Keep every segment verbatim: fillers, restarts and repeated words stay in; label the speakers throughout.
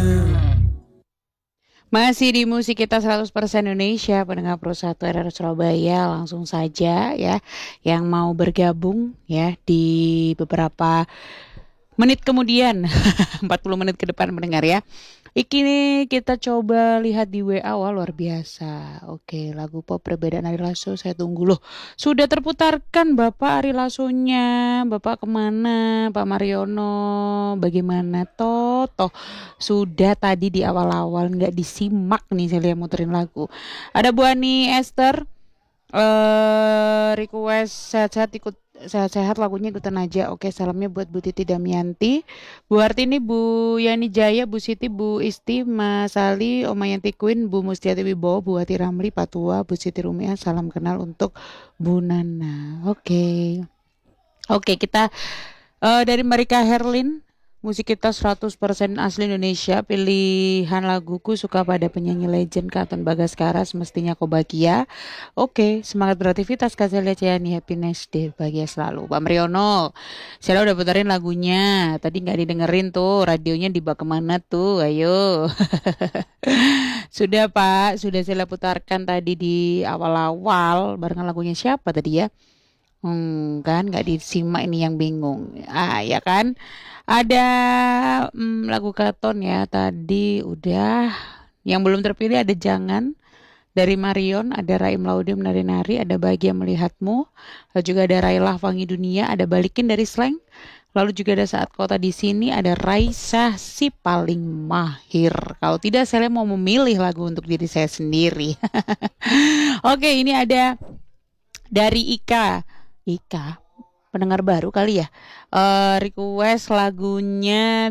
Speaker 1: Masih di musik kita seratus persen Indonesia, pendengar Pro satu R R Surabaya, langsung saja ya yang mau bergabung ya di beberapa menit kemudian, empat puluh menit ke depan mendengar ya. Iki kita coba lihat di W A, wah luar biasa. Oke, lagu pop perbedaan Ari Lasso, saya tunggu loh. Sudah terputarkan Bapak Ari Lassonya, Bapak kemana? Pak Mariono, bagaimana toh? Toh sudah tadi di awal-awal nggak disimak nih saya lihat muterin lagu. Ada Bu Ani Esther, eh request sehat-sehat ikut sehat-sehat lagunya ikutan aja. Oke, salamnya buat Bu Titi Damianti, Bu Hartini, Bu Yani Jaya, Bu Siti, Bu Isti, Mas Ali, Oma Yanti Queen, Bu Mustiati Wibowo, Bu Hati Ramli, Patua, Bu Siti Rumia. Salam kenal untuk Bu Nana. Oke. Oke, kita eh, dari Marika Herlin, musik kita seratus persen asli Indonesia. Pilihan laguku suka pada penyanyi legend Katon Bagaskara, semestinya kau bahagia. Oke, semangat beraktivitas Kak Celia Ciani, happiness day, bahagia selalu. Pak Mariono, saya udah putarin lagunya. Tadi nggak didengerin tuh, radionya dibawa kemana tuh? Ayo. Sudah Pak, sudah saya putarkan tadi di awal-awal. Barengan lagunya siapa tadi ya? Hmm, kan nggak disimak, ini yang bingung. Ah, ya kan? Ada hmm, lagu Katon ya tadi udah. Yang belum terpilih ada Jangan dari Marion, ada Raim Laude Menari-nari, ada Bahagia Melihatmu, lalu juga ada Railah Wangi Dunia, ada Balikin dari Slang, lalu juga ada Saat Kota di Sini, ada Raisa Si Paling Mahir. Kalau tidak saya mau memilih lagu untuk diri saya sendiri. Oke, ini ada dari Ika. Ika, pendengar baru kali ya. Eh request lagunya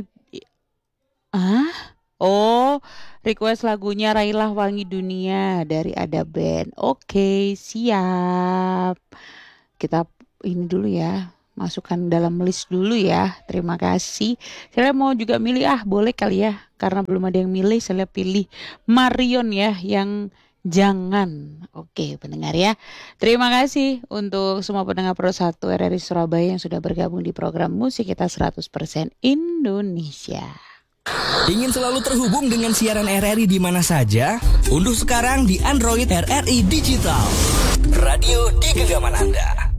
Speaker 1: ah oh request lagunya Railah Wangi Dunia dari Ada Band. Oke, siap. Kita ini dulu ya, masukkan dalam list dulu ya. Terima kasih. Saya mau juga milih, ah boleh kali ya, karena belum ada yang milih. Saya pilih Marion ya, yang Jangan. Oke pendengar ya, terima kasih untuk semua pendengar Pro satu R R I Surabaya yang sudah bergabung di program musik kita seratus persen Indonesia.
Speaker 2: Ingin selalu terhubung dengan siaran R R I di mana saja? Unduh sekarang di Android R R I Digital, radio di genggaman Anda.